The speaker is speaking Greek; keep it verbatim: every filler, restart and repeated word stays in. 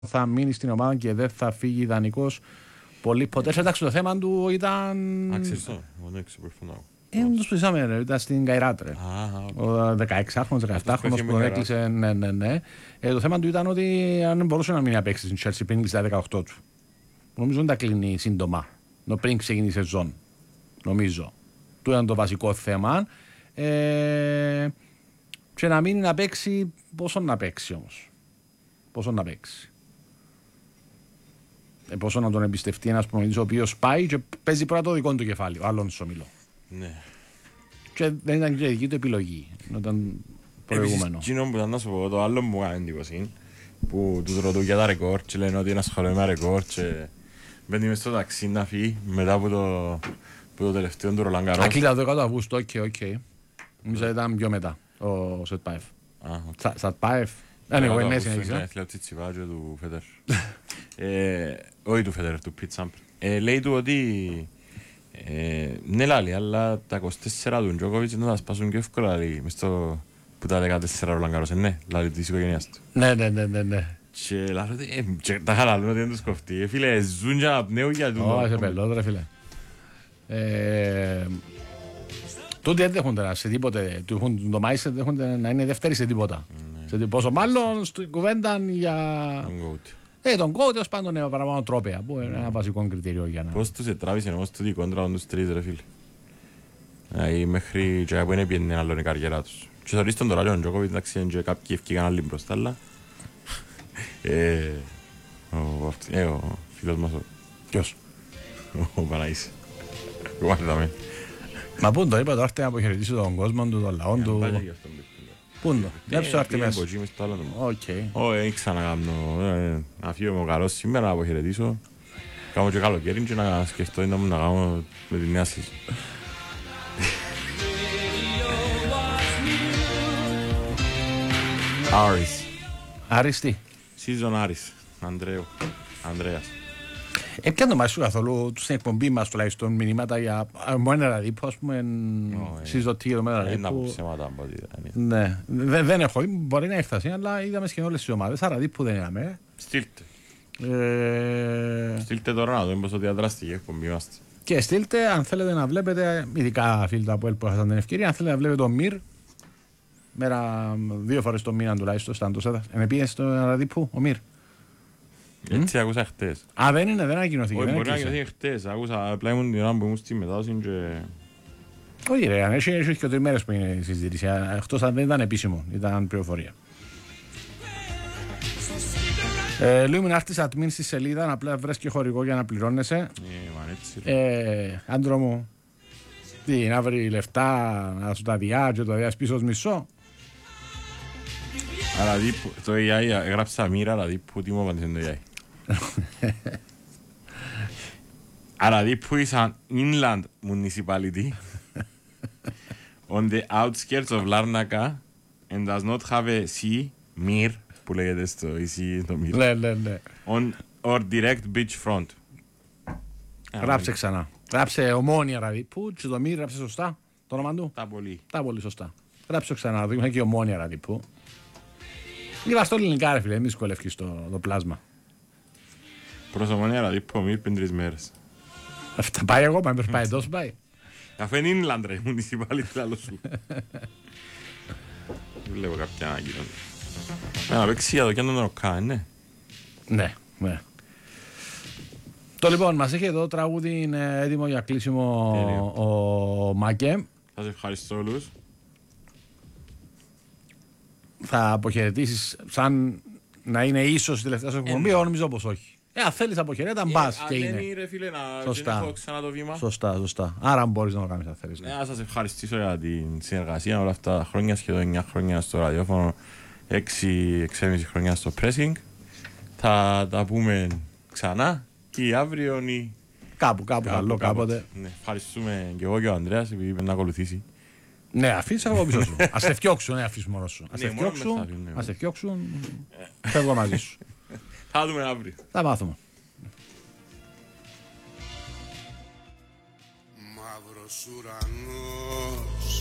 θα μείνει στην ομάδα και δεν θα φύγει ιδανικός πολύ ποτέ. Εντάξει, το θέμα του ήταν. Αξιστό, δεν έξω προφανώ. Ε, το σπίσαμε, ήταν στην Καϊράτρε. Ο δεκαεξάχρονος, δεκαεπτάχρονος που τον έκλεισε. Ναι, ναι, ναι. Ε, το θέμα του ήταν ότι αν μπορούσε να μην παίξει στην Chelsea πριν κλείσει τα δεκαοκτώ του. Νομίζω ότι τα κλείνει σύντομα. Πριν ξεκινήσει η σεζόν. Νομίζω. Του ήταν το βασικό θέμα. Ε, και να μείνει να παίξει. Πόσο να παίξει όμως. Πόσο να παίξει. Ε, πόσο να τον εμπιστευτεί ένας προπονητής ο οποίος πάει και παίζει πρώτα το δικό του κεφάλαιο. Άλλον σου μιλώ. Ναι. Και δεν ήταν και δική του επιλογή. Ήταν προηγούμενο. Επίσης, εκείνο που ήταν να σου πω, το άλλο μου κάνει εντύπωση, που τους ρωτούν για τα ρεκόρ και λένε ότι είναι ασχολούμαι με ρεκόρ και μπαίνει μες στο ταξί να φύγει μετά από το, που το τελευταίο του Ρολάν Γκαρός. Ακλείδα το εκατό Αυγούστου, οκ, οκ. Νομίζω ήταν πιο μετά ο Σατπάεφ. Σατπάεφ. Anyway, ναι, συνέχισα. Είναι έθλια Τσιτσιπά και του Φέτερ. Όχι του Φέτερ, του Πιτ Σάμπρ. Λέει του ότι ναι λάλη, αλλά τα είκοσι τέσσερα του Ντζόκοβιτς να τα σπάσουν πιο εύκολα μες το που τα δεκατέσσερα Ρολάν Γκαρός. Ναι, λάλη της οικογένειας του. Ναι, ναι, ναι, ναι. Και λάλη ότι τα χαλαλούν ότι δεν τους κοφτεί. Φίλε, ζουν και αναπνέουν για του. Ω, σε πελό, φίλε. Τούτοι δεν δέχονται σε τίποτε. Το Μάιστερ δέχονται να είναι δεύτεροι σε τίποτα. Σε πόσο μάλλον στην κουβέντα για. Ε, τον κόου τέλος πάντων είναι παραπάνω τρόπαια που είναι ένα βασικό κριτήριο για να. Πώς τους ετράβησε όμως τούτη κόντρα τους τρεις ρε φίλε. Δηλαδή μέχρι και που είναι πιένει άλλο η καριέρα τους. Και θα ρίξουν τώρα τον Τζόκοβιτς εντάξει είναι και κάποιοι ευκήκαν άλλοι μπροστά αλλά. Ο φίλος μας ο. Ποιος? Ο Παναής. Γουάρδαμε. Μα πού το είπα τώρα να αποχαιρετήσω τον κόσμο του, τον λαό του. Πού είναι το, διάψω άρτη μέσα. Όχι, δεν ξανακάμνω. Να φύγω ο καλός σήμερα να αποχαιρετήσω. Κάνω και καλοκαίρι και να σκεφτώ να μου να κάνω με τη νέα σύζη. Άρης. Άρης τι? Season Άρης. Ανδρέου. Ανδρέας. Έπιαν το μάσου καθόλου στην εκπομπή μας τουλάχιστον μηνύματα για μόνο ένα ραδίπο, ας πούμε, συζωτή εδώ μέρα ραδίπο. Ένα από ψέματα από ό,τι ήταν. Ναι, δεν έχω, μπορεί να έφτασε, αλλά είδαμε σχεδόν όλες τις ομάδες, άρα ραδίπο δεν είδαμε. Στείλτε. Στείλτε τώρα να δούμε πόσο διαδράστηκε η εκπομπή μας. Και στείλτε, αν θέλετε να βλέπετε, ειδικά φίλοι του ΑΠΟΕΛ που είχαν την ευκαιρία, αν θέλετε να βλέπετε τον Μυρ, μέρα δύο φορές το μήνα τουλάχιστον, στα Αντοσέδα. Εν πήγε στο ραδίπο ο Μυρ. Έτσι άκουσα χτες. Α, δεν είναι, δεν ανακοινωθήκε. Όχι, μπορεί να ανακοινωθεί χτες. Άκουσα, απλά ήμουν την ώρα που ήμουν στη μετάδοση και... Όχι ρε, αν έχει και τρεις μέρες που είναι η συζήτηση. Εκτός αν δεν ήταν επίσημο, ήταν πληροφορία. Λίγο να έρθεις admin στη σελίδα, απλά βρες και χορηγό για να πληρώνεσαι. Ε, μα έτσι ρε. Άντρο μου, τι, να βρει λεφτά, να σου τα διάζει, το διάζει πίσω ως μισό. Άρα δίπου, το έι άι έγραψα μοίρα, αλλά δίπου τι μου απαντήσε το έι άι. Άρα δίπου is an inland municipality on the outskirts of Larnaca and does not have a sea, mir, που λέγεται στο εισί το mir, ναι, ναι, ναι. on or direct beach front. Γράψε ξανά. Γράψε Ομόνια Ραδίπου και το mir γράψε σωστά το όνομα του. Τα πολύ. Τα πολύ σωστά. Γράψε ξανά, δούμε και Ομόνια Ραδίπου. Είπα στο ελληνικά ρε φίλε, μη σκολεύκεις το, το πλάσμα. Προς Ομόνια Ραδίπου mir πριν τρεις μέρες. Αυτά πάει εγώ, πάμε πάει τόσο πάει. Αφού είναι inland ρε, municipality άλλο σου. Δεν βλέπω κάποια ανακοίνωση. Να παίξει για το κέντρο τον ΟΚΑ, ναι. Ναι, ναι. Το λοιπόν, μας έχει εδώ τραγούδι, είναι έτοιμο για κλείσιμο ο Μάκε. Σας ευχαριστώ όλους. Θα αποχαιρετήσεις σαν να είναι ίσως η τελευταία σου εκπομπή, εγώ νομίζω πως όχι. Ε, αν θέλεις αποχαιρέτα, μπας και είναι. Αν δεν είναι φίλε, να έχω ξανά το βήμα. Σωστά, σωστά. Άρα μπορείς να το κάνεις αν θέλεις. Να σας ευχαριστήσω για την συνεργασία όλα αυτά τα χρόνια, σχεδόν εννιά χρόνια στο ραδιόφωνο, έξι έξι χρόνια στο pressing. Θα τα πούμε ξανά και αύριο ή... Κάπου, κάπου, καλό, κάποτε. Ναι, ευχαριστούμε και εγώ και ο Ανδρέας επειδή είπε να ακολουθήσει. Ναι, αφήσεις εγώ πίσω σου. Ας σε φτιώξουν, ναι, αφήσεις μόνος σου. Ας σε φτιώξουν, φεύγω μαζί σου. Θα δούμε αύριο. Θα μάθουμε. Μαύρος ουρανός